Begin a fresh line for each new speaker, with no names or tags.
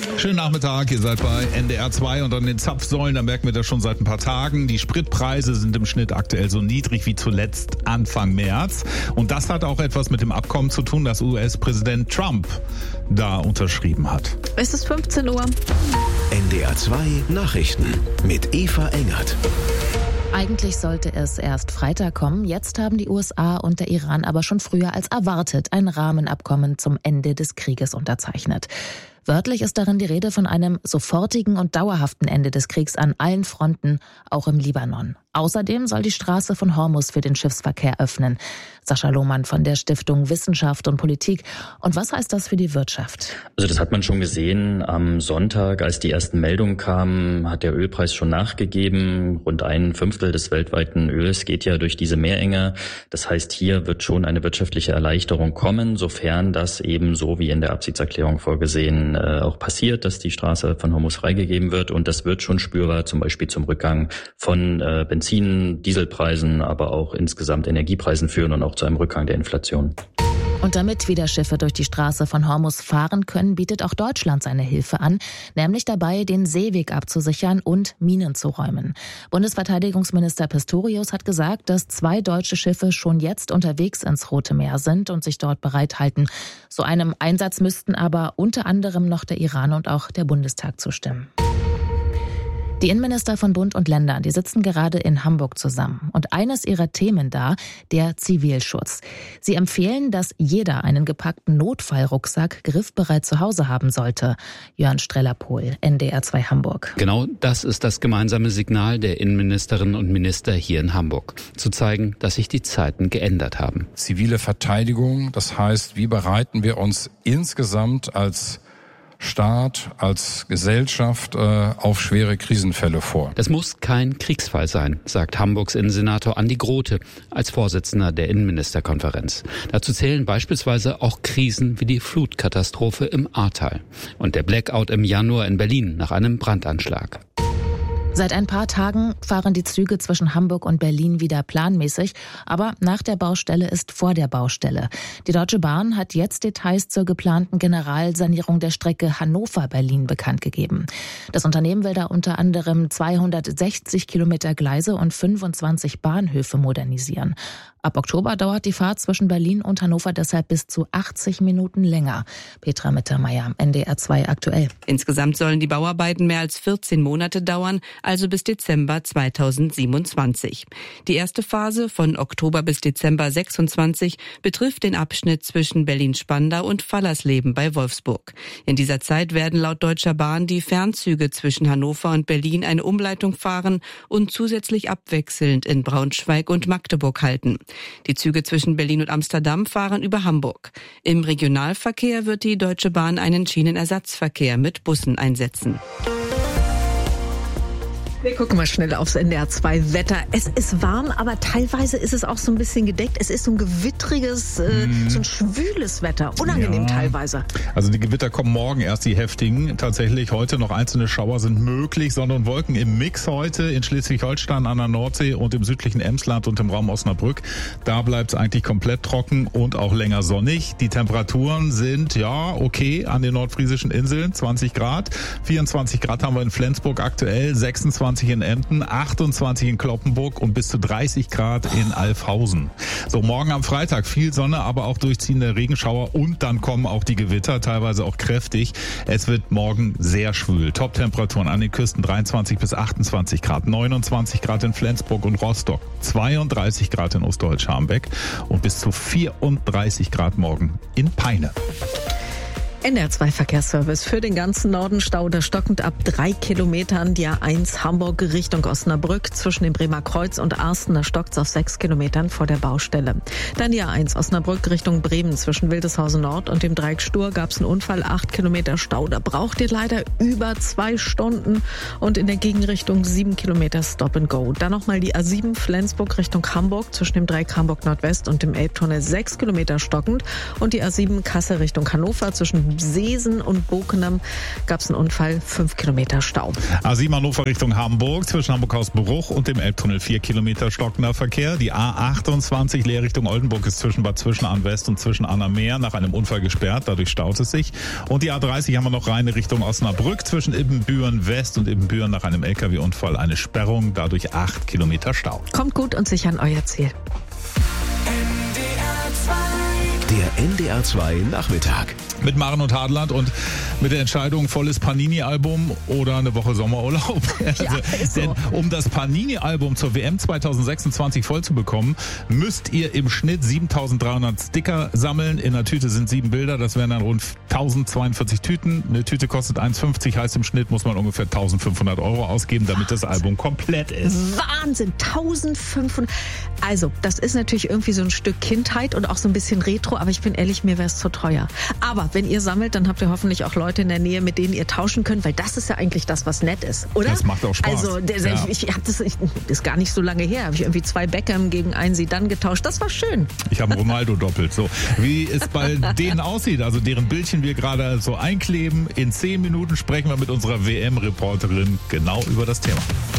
Schönen Nachmittag, ihr seid bei NDR 2 und an den Zapfsäulen, da merken wir das schon seit ein paar Tagen. Die Spritpreise sind im Schnitt aktuell so niedrig wie zuletzt Anfang März. Und das hat auch etwas mit dem Abkommen zu tun, das US-Präsident Trump da unterschrieben hat.
Es ist 15 Uhr.
NDR 2 Nachrichten mit Eva Engert.
Eigentlich sollte es erst Freitag kommen. Jetzt haben die USA und der Iran aber schon früher als erwartet ein Rahmenabkommen zum Ende des Krieges unterzeichnet. Wörtlich ist darin die Rede von einem sofortigen und dauerhaften Ende des Kriegs an allen Fronten, auch im Libanon. Außerdem soll die Straße von Hormuz für den Schiffsverkehr öffnen. Sascha Lohmann von der Stiftung Wissenschaft und Politik. Und was heißt das für die Wirtschaft?
Also das hat man schon gesehen. Am Sonntag, als die ersten Meldungen kamen, hat der Ölpreis schon nachgegeben. Rund 1/5 des weltweiten Öls geht ja durch diese Meerenge. Das heißt, hier wird schon eine wirtschaftliche Erleichterung kommen, sofern das eben so wie in der Absichtserklärung vorgesehen auch passiert, dass die Straße von Hormuz freigegeben wird. Und das wird schon spürbar, zum Beispiel zum Rückgang von Benzin, Dieselpreisen, aber auch insgesamt Energiepreisen führen und auch zu einem Rückgang der Inflation.
Und damit wieder Schiffe durch die Straße von Hormuz fahren können, bietet auch Deutschland seine Hilfe an, nämlich dabei, den Seeweg abzusichern und Minen zu räumen. Bundesverteidigungsminister Pistorius hat gesagt, dass 2 deutsche Schiffe schon jetzt unterwegs ins Rote Meer sind und sich dort bereithalten. So einem Einsatz müssten aber unter anderem noch der Iran und auch der Bundestag zustimmen. Die Innenminister von Bund und Ländern, die sitzen gerade in Hamburg zusammen. Und eines ihrer Themen da, der Zivilschutz. Sie empfehlen, dass jeder einen gepackten Notfallrucksack griffbereit zu Hause haben sollte. Jörn Streller-Pohl, NDR 2 Hamburg.
Genau das ist das gemeinsame Signal der Innenministerinnen und Minister hier in Hamburg. Zu zeigen, dass sich die Zeiten geändert haben.
Zivile Verteidigung, das heißt, wie bereiten wir uns insgesamt als Staat, als Gesellschaft auf schwere Krisenfälle vor.
Das muss kein Kriegsfall sein, sagt Hamburgs Innensenator Andi Grote als Vorsitzender der Innenministerkonferenz. Dazu zählen beispielsweise auch Krisen wie die Flutkatastrophe im Ahrtal und der Blackout im Januar in Berlin nach einem Brandanschlag.
Seit ein paar Tagen fahren die Züge zwischen Hamburg und Berlin wieder planmäßig, aber nach der Baustelle ist vor der Baustelle. Die Deutsche Bahn hat jetzt Details zur geplanten Generalsanierung der Strecke Hannover-Berlin bekannt gegeben. Das Unternehmen will da unter anderem 260 Kilometer Gleise und 25 Bahnhöfe modernisieren. Ab Oktober dauert die Fahrt zwischen Berlin und Hannover deshalb bis zu 80 Minuten länger. Petra Mittermeier, NDR 2 aktuell.
Insgesamt sollen die Bauarbeiten mehr als 14 Monate dauern, also bis Dezember 2027. Die erste Phase von Oktober bis Dezember 26 betrifft den Abschnitt zwischen Berlin-Spandau und Fallersleben bei Wolfsburg. In dieser Zeit werden laut Deutscher Bahn die Fernzüge zwischen Hannover und Berlin eine Umleitung fahren und zusätzlich abwechselnd in Braunschweig und Magdeburg halten. Die Züge zwischen Berlin und Amsterdam fahren über Hamburg. Im Regionalverkehr wird die Deutsche Bahn einen Schienenersatzverkehr mit Bussen einsetzen.
Wir gucken mal schnell aufs NDR 2 Wetter. Es ist warm, aber teilweise ist es auch so ein bisschen gedeckt. Es ist so ein gewittriges, so ein schwüles Wetter. Unangenehm teilweise.
Also die Gewitter kommen morgen erst, die heftigen. Tatsächlich heute noch einzelne Schauer sind möglich. Sonne und Wolken im Mix heute in Schleswig-Holstein an der Nordsee und im südlichen Emsland und im Raum Osnabrück. Da bleibt es eigentlich komplett trocken und auch länger sonnig. Die Temperaturen sind, ja, okay, an den nordfriesischen Inseln, 20 Grad. 24 Grad haben wir in Flensburg aktuell, 26 in Emden, 28 in Cloppenburg und bis zu 30 Grad in Alfhausen. So, morgen am Freitag viel Sonne, aber auch durchziehende Regenschauer und dann kommen auch die Gewitter, teilweise auch kräftig. Es wird morgen sehr schwül. Top-Temperaturen an den Küsten 23 bis 28 Grad, 29 Grad in Flensburg und Rostock, 32 Grad in Ostdeutsch-Harmbeck und bis zu 34 Grad morgen in Peine.
NDR 2 Verkehrsservice für den ganzen Norden. Stau der stockend ab 3 Kilometern. Die A1 Hamburg Richtung Osnabrück zwischen dem Bremer Kreuz und Arsten. Da stockt's auf 6 Kilometern vor der Baustelle. Dann die A1 Osnabrück Richtung Bremen zwischen Wildeshausen Nord und dem Dreieck Stur gab's einen Unfall. 8 Kilometer Stau. Da braucht ihr leider über 2 Stunden. Und in der Gegenrichtung 7 Kilometer Stop and Go. Dann nochmal die A7 Flensburg Richtung Hamburg zwischen dem Dreieck Hamburg Nordwest und dem Elbtunnel 6 Kilometer stockend. Und die A7 Kassel Richtung Hannover zwischen zwischen Seesen und Bokenam gab es einen Unfall, 5 Kilometer Stau.
A7 Hannover Richtung Hamburg, zwischen Hamburg-Hausbruch und dem Elbtunnel 4 Kilometer stockender Verkehr. Die A28 Leer Richtung Oldenburg ist zwischen Bad Zwischenahn West und Zwischenahn am Meer nach einem Unfall gesperrt, dadurch staut es sich. Und die A30 haben wir noch rein Richtung Osnabrück, zwischen Ibbenbüren West und Ibbenbüren nach einem LKW-Unfall eine Sperrung, dadurch 8 Kilometer Stau.
Kommt gut und sicher an euer Ziel.
Der NDR 2 Nachmittag.
Mit Maren und Hadland und mit der Entscheidung volles Panini-Album oder eine Woche Sommerurlaub.
Ja, ist so.
Denn um das Panini-Album zur WM 2026 voll zu bekommen, müsst ihr im Schnitt 7.300 Sticker sammeln. In der Tüte sind 7 Bilder, das wären dann rund 1.042 Tüten. Eine Tüte kostet 1,50, heißt im Schnitt muss man ungefähr 1.500 € ausgeben, damit das Album komplett ist.
Wahnsinn, 1.500. Also, das ist natürlich irgendwie so ein Stück Kindheit und auch so ein bisschen Retro, aber ich bin ehrlich, mir wäre es zu teuer. Aber wenn ihr sammelt, dann habt ihr hoffentlich auch Leute in der Nähe, mit denen ihr tauschen könnt, weil das ist ja eigentlich das, was nett ist, oder?
Das macht auch Spaß.
Also,
ja.
ich habe das ist gar nicht so lange her, habe ich irgendwie 2 Beckham gegen einen Zidane getauscht. Das war schön.
Ich habe Ronaldo doppelt. So, wie es bei denen aussieht, also deren Bildchen wir gerade so einkleben. In 10 Minuten sprechen wir mit unserer WM-Reporterin genau über das Thema.